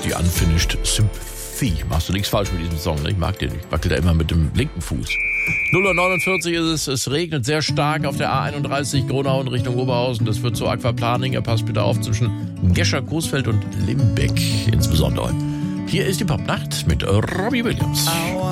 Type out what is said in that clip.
die Unfinished Sympathy. Machst du nichts falsch mit diesem Song, ne? Ich mag den nicht. Ich wackel da immer mit dem linken Fuß. 0:49 ist es regnet sehr stark auf der A31 Gronau in Richtung Oberhausen. Das wird zu Aquaplaning. Passt bitte auf zwischen Gescher, Coesfeld und Limbeck insbesondere. Hier ist die Popnacht mit Robbie Williams.